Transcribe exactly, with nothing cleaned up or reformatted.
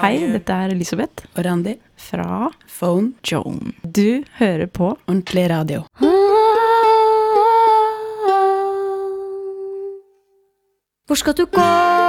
Hei, dette er Elisabeth og Randi fra Phone Joan. Du hører på Ordentlig radio. Hvor skal du gå?